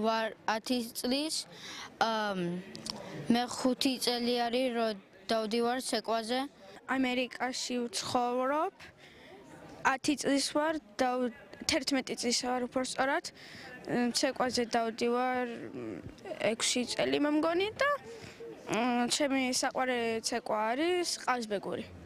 ვარ 10 წლის. მე 5 წელი არის რომ დავდივარ ცეკვაზე. ამერიკაში ვცხოვრობ. 10 წლის ვარ, 11 წლის ვარ უფრო სწორად. ცეკვაზე დავდივარ 6 წელი მე მგონი და ჩემი საყვარელი ცეკვა არის ყაზბეგური.